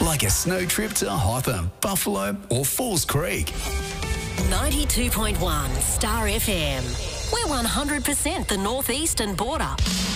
like a snow trip to Hotham, Buffalo or Falls Creek. 92.1 Star FM. We're 100% the northeastern border.